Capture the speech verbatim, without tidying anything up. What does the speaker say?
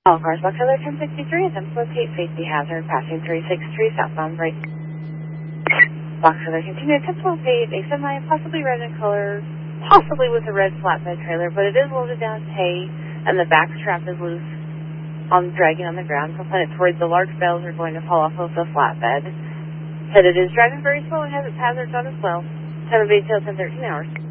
All cars, Box Trailer ten sixty-three, attempts to locate safety hazard, passing three sixty-three, southbound right. Box Trailer continue, attempts to locate a semi, possibly red in color, possibly with a red flatbed trailer, but it is loaded down with hay, and the back strap is loose, on dragging on the ground, so it's worried the large bales are going to fall off of the flatbed. Said it is driving very slow and has its hazards on as well. Have a base tail ten thirteen hours.